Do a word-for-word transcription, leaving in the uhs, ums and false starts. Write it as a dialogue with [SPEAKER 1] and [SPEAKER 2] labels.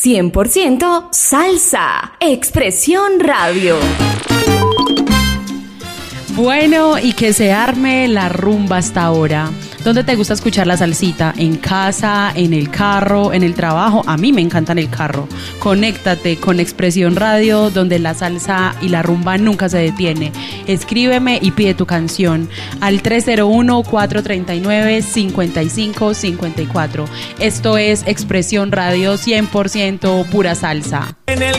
[SPEAKER 1] cien por ciento salsa. Expresión Radio.
[SPEAKER 2] Bueno, y que se arme la rumba hasta ahora. ¿Dónde te gusta escuchar la salsita? ¿En casa, en el carro, en el trabajo? A mí me encanta en el carro. Conéctate con Expresión Radio, donde la salsa y la rumba nunca se detiene. Escríbeme y pide tu canción al tres cero uno, cuatro tres nueve, cinco cinco cinco cuatro. Esto es Expresión Radio, cien por ciento pura salsa.
[SPEAKER 3] En el